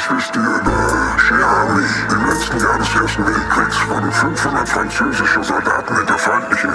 Cher Armee. Im letzten Jahr des Ersten Weltkriegs wurden 500 französische Soldaten in der feindlichen